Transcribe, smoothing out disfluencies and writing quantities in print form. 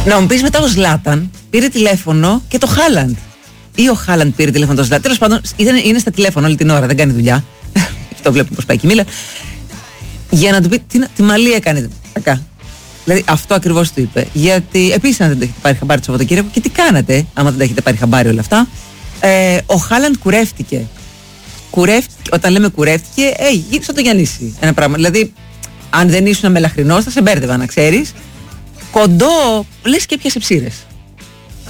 Να μου πεις μετά ο Ζλάταν πήρε τηλέφωνο και το Χάλαντ. Ή ο Χάλαντ πήρε τηλέφωνο το Ζλάταν. Τέλος πάντων, είναι στα τηλέφωνα όλη την ώρα, δεν κάνει δουλειά. Αυτό βλέπουμε πως πάει και μίλα. Για να του πει τι μαλλί έκανε. Δηλαδή αυτό ακριβώς του είπε. Γιατί επίσης αν δεν το έχετε πάρει χαμπάρι το Σαββατοκύριακο, και τι κάνατε, άμα δεν τα έχετε πάρει χαμπάρι όλα αυτά. Ο Χάλαντ κουρεύτηκε. Όταν λέμε κουρεύτηκε, γύρισε το Γιαννίση. Ένα πράγμα. Δηλαδή, αν δεν ήσουν μελαχρινός, θα σε μπέρδευα, να ξέρεις. Κοντό, λες και πιάσε ψήρες.